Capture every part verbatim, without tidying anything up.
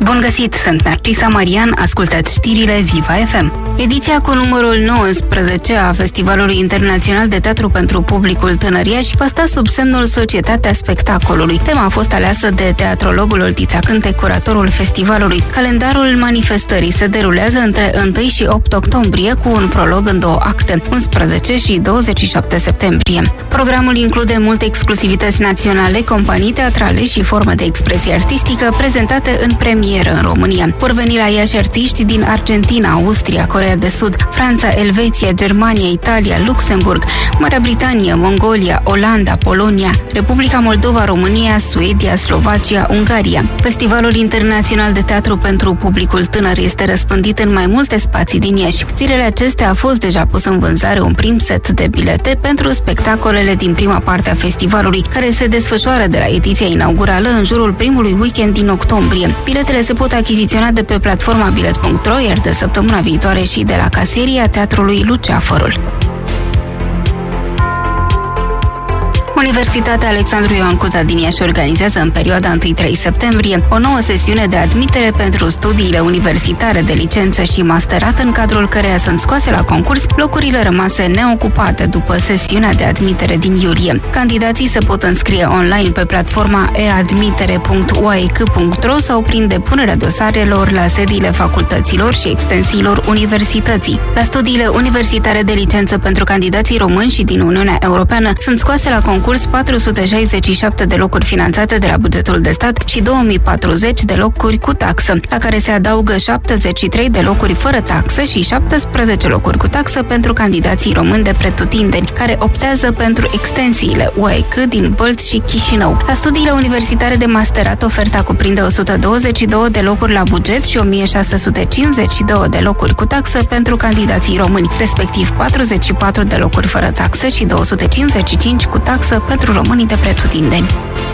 Bun găsit, sunt Narcisa Marian, ascultați știrile Viva F M. Ediția cu numărul nouăsprezece a Festivalului Internațional de Teatru pentru Publicul Tânăriaș va sta sub semnul Societatea Spectacolului. Tema a fost aleasă de teatrologul Oltița Cânte, curatorul festivalului. Calendarul manifestării se derulează între întâi și opt octombrie, cu un prolog în două acte, unsprezece și douăzeci și șapte septembrie. Programul include multe exclusivități naționale, companii teatrale și forme de expresie artistică prezentate în premieră în România. Vor veni la Iași artiști din Argentina, Austria, Coreea de Sud, Franța, Elveția, Germania, Italia, Luxemburg, Marea Britanie, Mongolia, Olanda, Polonia, Republica Moldova, România, Suedia, Slovacia, Ungaria. Festivalul Internațional de Teatru pentru Publicul Tânăr este răspândit în mai multe spații din Iași. Zilele acestea a fost deja pus în vânzare un prim set de bilete pentru spectacolele din prima parte a festivalului, care se desfășoară de la ediția inaugurală în jurul primului weekend din octombrie. Biletele se pot achiziționa de pe platforma bilet punct ro, iar de săptămâna viitoare și de la caseria Teatrului Luceafărul. Universitatea Alexandru Ioan Cuza din Iași organizează în perioada întâi trei septembrie o nouă sesiune de admitere pentru studiile universitare de licență și masterat, în cadrul căreia sunt scoase la concurs locurile rămase neocupate după sesiunea de admitere din iulie. Candidații se pot înscrie online pe platforma e admitere punct u a e c punct ro sau prin depunerea dosarelor la sediile facultăților și extensiilor universității. La studiile universitare de licență pentru candidații români și din Uniunea Europeană sunt scoase la concurs patru sute șaizeci și șapte de locuri finanțate de la bugetul de stat și două mii patruzeci de locuri cu taxă, la care se adaugă șaptezeci și trei de locuri fără taxă și șaptesprezece locuri cu taxă pentru candidații români de pretutindeni, care optează pentru extensiile U A E C din Bălți și Chișinău. La studiile universitare de masterat, oferta cuprinde o sută douăzeci și doi de locuri la buget și o mie șase sute cincizeci și doi de locuri cu taxă pentru candidații români, respectiv patruzeci și patru de locuri fără taxă și două sute cincizeci și cinci cu taxă pentru românii de pretutindeni.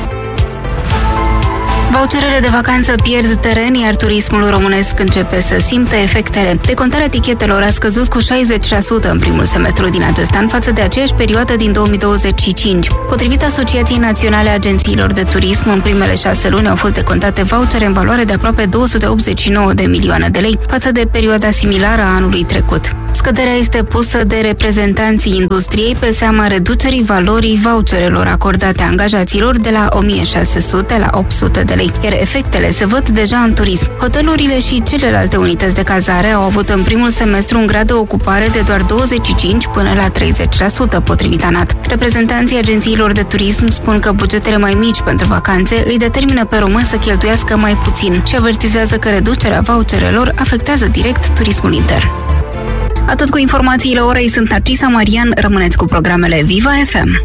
Voucherele de vacanță pierd teren, iar turismul românesc începe să simtă efectele. Decontarea tichetelor a scăzut cu șaizeci la sută în primul semestru din acest an față de aceeași perioadă din două mii douăzeci și cinci. Potrivit Asociației Naționale a Agențiilor de Turism, în primele șase luni au fost decontate vouchere în valoare de aproape două sute optzeci și nouă de milioane de lei față de perioada similară a anului trecut. Scăderea este pusă de reprezentanții industriei pe seama reducerii valorii voucherelor acordate angajaților de la o mie șase sute la opt sute de lei, iar efectele se văd deja în turism. Hotelurile și celelalte unități de cazare au avut în primul semestru un grad de ocupare de doar douăzeci și cinci până la treizeci la sută, potrivit ANAT. Reprezentanții agențiilor de turism spun că bugetele mai mici pentru vacanțe îi determină pe români să cheltuiască mai puțin și avertizează că reducerea voucherelor afectează direct turismul intern. Atât cu informațiile orei, sunt Narcisa Marian, rămâneți cu programele Viva F M.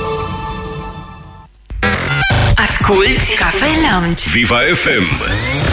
Asculți Cafe Lounge Viva F M.